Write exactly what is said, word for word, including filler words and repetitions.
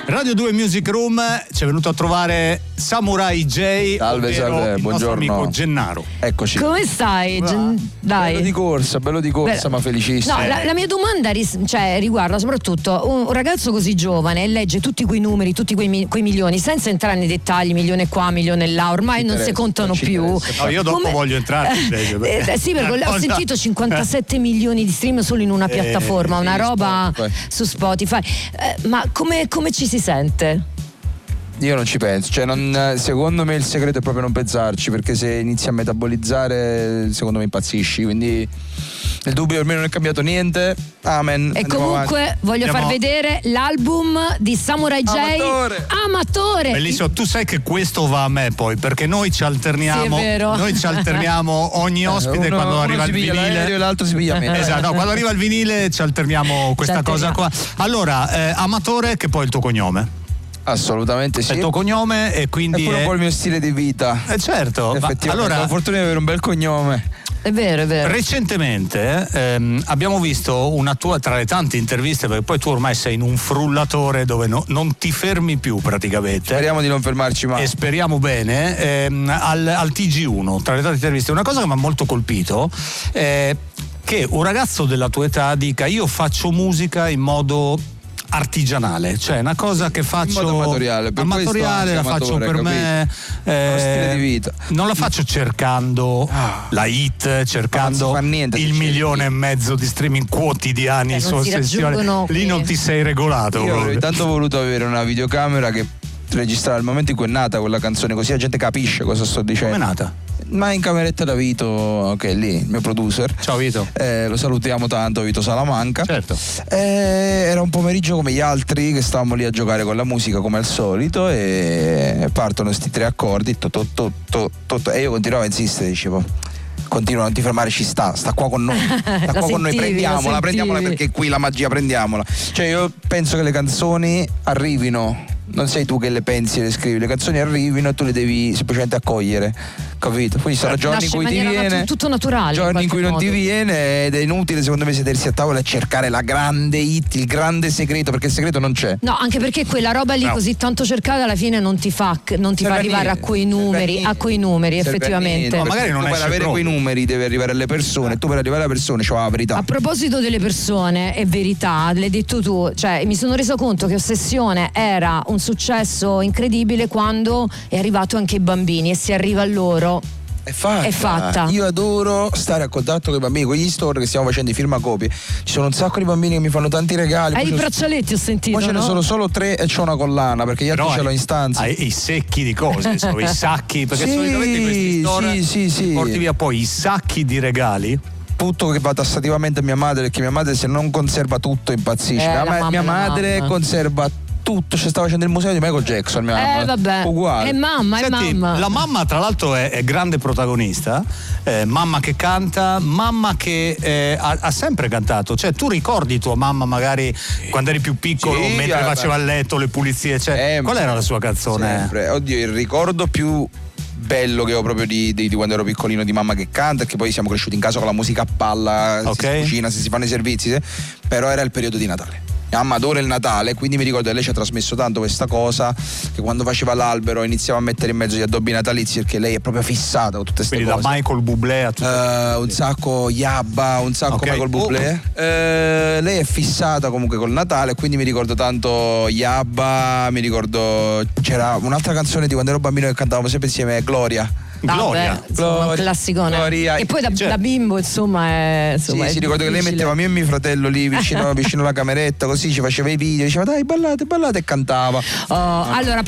Radio due Music Room ci è venuto a trovare Samurai J. Salve, salve, il buongiorno. nostro amico Gennaro. Eccoci. Come stai? Gen- Dai. Bello di corsa, bello di corsa, Beh, ma felicissimo. No, la, la mia domanda ris- cioè, riguarda soprattutto un, un ragazzo così giovane e legge tutti quei numeri, tutti quei, mi- quei milioni, senza entrare nei dettagli, milione qua, milione là, ormai non si contano ci più. interessa. No, io dopo Come- voglio entrare invece, perché- Eh, sì, perché ho sentito cinquantasette milioni di stream solo in una piattaforma, una sì, roba Spotify. su Spotify. Eh, ma come, come ci si sente? Io non ci penso, cioè non, secondo me il segreto è proprio non pensarci, perché se inizi a metabolizzare secondo me impazzisci, quindi nel dubbio per me non è cambiato niente. Amen. E Andiamo comunque avanti. voglio Andiamo- far vedere l'album di Samurai J. Amatore. Amatore. Bellissimo, tu sai che questo va a me poi, perché noi ci alterniamo, Sì, è vero. noi ci alterniamo ogni ospite Uno- quando uno arriva si il piglia l'aereo vinile. e l'altro si piglia me. Esatto, no, quando arriva il vinile ci alterniamo questa Ci cosa qua. Allora, eh, Amatore, che poi è il tuo cognome. Assolutamente È sì. il tuo cognome e È quindi pure un è- po' il mio stile di vita. Eh, certo, ma Effettivamente, allora ho la fortuna di avere un bel cognome. È vero, è vero. recentemente ehm, abbiamo visto una tua, tra le tante interviste, perché poi tu ormai sei in un frullatore dove no- non ti fermi più praticamente. Speriamo di non fermarci mai. E speriamo bene, ehm, al, al T G uno, tra le tante interviste, una cosa che mi ha molto colpito è che un ragazzo della tua età dica: io faccio musica in modo artigianale, cioè una cosa che faccio modo amatoriale, per amatoriale, questo la anche faccio amatore, per me, Uno stile di vita. non la faccio cercando Ah. la hit, cercando non si fa niente il se milione cerchi. e mezzo di streaming quotidiani Eh, su non si Ossessione. raggiungono Lì qui. non ti sei regolato Io proprio. avrei tanto voluto avere una videocamera che registrava il momento in cui è nata quella canzone, così la gente capisce cosa sto dicendo. Com'è nata? Ma in cameretta da Vito, che è lì, il mio producer. Ciao Vito. Eh, lo salutiamo tanto, Vito Salamanca. Certo. Eh, era un pomeriggio come gli altri che stavamo lì a giocare con la musica come al solito e partono sti tre accordi to, to, to, to, to, to, e io continuavo a insistere, dicevo continua, non ti fermare, ci sta, sta qua con noi, sta La qua con noi, sentivi, prendiamola, la prendiamola sentivi. perché qui la magia, prendiamola. Cioè io penso che le canzoni arrivino, non sei tu che le pensi e le scrivi, le canzoni arrivino e tu le devi semplicemente accogliere, capito? Quindi sono giorni in Nasce cui in ti maniera viene, natu- tutto naturale, in giorni in cui qualche non ti modo. viene, ed è inutile secondo me sedersi a tavola e cercare la grande hit, il grande segreto, perché il segreto non c'è. No, anche perché quella roba lì No. così tanto cercata alla fine non ti fa, non ti fa Serve a arrivare a niente, quei serve a numeri, niente. a quei numeri Serve a effettivamente. niente, Ma magari perché non tu per esce avere proprio. quei numeri devi arrivare alle persone, e tu per arrivare alle persone c'è la verità. A proposito delle persone, è verità, l'hai detto tu, cioè mi sono reso conto che Ossessione era un successo incredibile quando è arrivato anche ai bambini e si arriva a loro. È fatta. È fatta. Io adoro stare a contatto con i bambini, con gli store che stiamo facendo i firmacopie. Ci sono un sacco di bambini che mi fanno tanti regali. Hai poi i c'ho- braccialetti, ho sentito, Poi ce ne no? sono solo tre e c'ho una collana, perché gli altri Però ce l'ho hai- in stanza. hai i secchi di cose, sono i sacchi, perché Sì, solitamente questi store sì, sì, sì. porti via poi i sacchi di regali. Tutto che va tassativamente a mia madre, perché mia madre se non conserva tutto impazzisce. Eh, Mia la ma- mamma, mia la madre mamma. conserva tutto, ci stava facendo il museo di Michael Jackson, mia mamma. Eh vabbè, Uguale. è mamma, è Senti, mamma. la mamma tra l'altro è, è grande protagonista, eh, mamma che canta, mamma che eh, ha, ha sempre cantato, cioè tu ricordi tua mamma magari quando eri più piccolo, Sì, mentre guarda. faceva il letto, le pulizie, cioè, Sempre. qual era la sua canzone? Sempre. Oddio, il ricordo più bello che ho proprio di, di, di quando ero piccolino di mamma che canta, e che poi siamo cresciuti in casa con la musica a palla, Ok. si cucina, se si fanno i servizi, sì. Però era il periodo di Natale. Mia mamma adora il Natale, quindi mi ricordo che lei ci ha trasmesso tanto questa cosa, che quando faceva l'albero iniziava a mettere in mezzo gli addobbi natalizi, perché lei è proprio fissata con tutte queste Quindi da cose. Michael Bublé a tutto. Eh, un sacco Yabba, un sacco Ok. Michael Bublé. Eh, lei è fissata comunque col Natale, quindi mi ricordo tanto Yabba, mi ricordo c'era un'altra canzone di quando ero bambino che cantavamo sempre insieme, Gloria. Gloria. Vabbè, insomma, un Gloria. classicone. Gloria. E poi da, Cioè- da bimbo, insomma, è, insomma, Sì, è si ricordo che lei difficile. metteva mio e mio fratello lì vicino, vicino alla cameretta, così ci faceva i video, diceva dai ballate, ballate e cantava. Oh, allora